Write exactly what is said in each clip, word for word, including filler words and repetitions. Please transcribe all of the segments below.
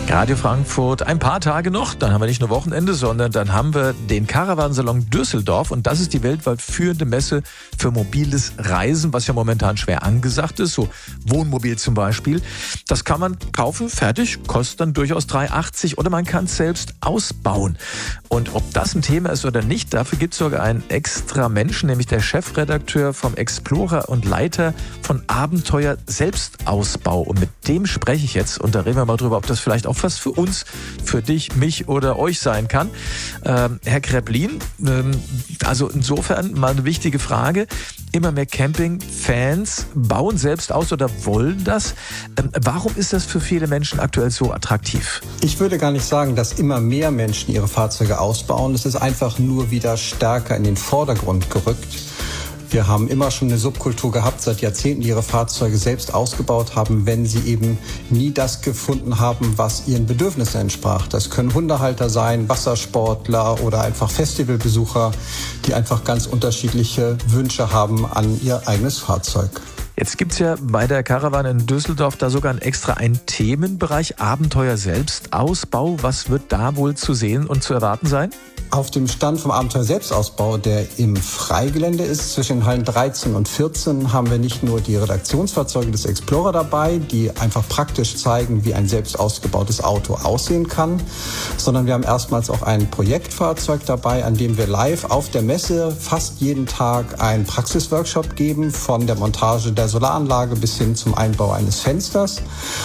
Radio Frankfurt, ein paar Tage noch, dann haben wir nicht nur Wochenende, sondern dann haben wir den Caravansalon Düsseldorf und das ist die weltweit führende Messe für mobiles Reisen, was ja momentan schwer angesagt ist, so Wohnmobil zum Beispiel. Das kann man kaufen, fertig, kostet dann durchaus drei Euro achtzig oder man kann es selbst ausbauen. Und ob das ein Thema ist oder nicht, dafür gibt es sogar einen extra Menschen, nämlich der Chefredakteur vom Explorer und Leiter von Abenteuer Selbstausbau. Und mit dem spreche ich jetzt und da reden wir mal drüber, ob das vielleicht auch was für uns, für dich, mich oder euch sein kann. Ähm, Herr Kreplin, ähm, also insofern mal eine wichtige Frage. Immer mehr Campingfans bauen selbst aus oder wollen das. Ähm, warum ist das für viele Menschen aktuell so attraktiv? Ich würde gar nicht sagen, dass immer mehr Menschen ihre Fahrzeuge ausbauen. Es ist einfach nur wieder stärker in den Vordergrund gerückt. Wir haben immer schon eine Subkultur gehabt, seit Jahrzehnten, die ihre Fahrzeuge selbst ausgebaut haben, wenn sie eben nie das gefunden haben, was ihren Bedürfnissen entsprach. Das können Hundehalter sein, Wassersportler oder einfach Festivalbesucher, die einfach ganz unterschiedliche Wünsche haben an ihr eigenes Fahrzeug. Jetzt gibt es ja bei der Caravan in Düsseldorf da sogar einen extra einen Themenbereich Abenteuer Selbstausbau. Was wird da wohl zu sehen und zu erwarten sein? Auf dem Stand vom Abenteuer Selbstausbau, der im Freigelände ist, zwischen den Hallen dreizehn und vierzehn, haben wir nicht nur die Redaktionsfahrzeuge des Explorer dabei, die einfach praktisch zeigen, wie ein selbst ausgebautes Auto aussehen kann, sondern wir haben erstmals auch ein Projektfahrzeug dabei, an dem wir live auf der Messe fast jeden Tag einen Praxisworkshop geben, von der Montage der Solaranlage bis hin zum Einbau eines Fensters.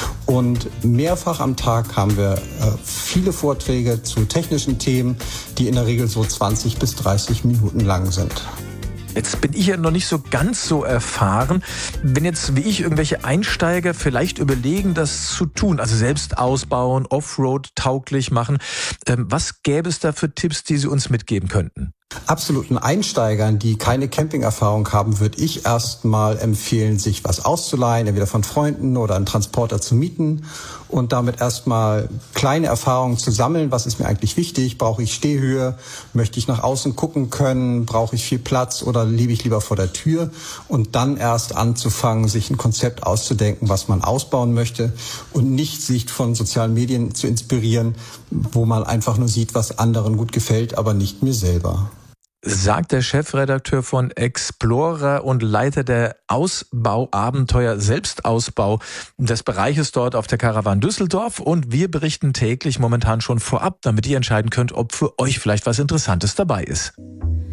Und mehrfach am Tag haben wir äh, viele Vorträge zu technischen Themen, die in der Regel so zwanzig bis dreißig Minuten lang sind. Jetzt bin ich ja noch nicht so ganz so erfahren. Wenn jetzt wie ich irgendwelche Einsteiger vielleicht überlegen, das zu tun, also selbst ausbauen, Offroad tauglich machen, ähm, was gäbe es da für Tipps, die Sie uns mitgeben könnten? Absoluten Einsteigern, die keine Campingerfahrung haben, würde ich erstmal empfehlen, sich was auszuleihen, entweder von Freunden oder einen Transporter zu mieten und damit erstmal kleine Erfahrungen zu sammeln. Was ist mir eigentlich wichtig? Brauche ich Stehhöhe? Möchte ich nach außen gucken können? Brauche ich viel Platz oder lebe ich lieber vor der Tür? Und dann erst anzufangen, sich ein Konzept auszudenken, was man ausbauen möchte und nicht sich von sozialen Medien zu inspirieren, wo man einfach nur sieht, was anderen gut gefällt, aber nicht mir selber. Sagt der Chefredakteur von Explorer und Leiter der Ausbauabenteuer Selbstausbau des Bereiches dort auf der Caravan Düsseldorf. Und wir berichten täglich momentan schon vorab, damit ihr entscheiden könnt, ob für euch vielleicht was Interessantes dabei ist.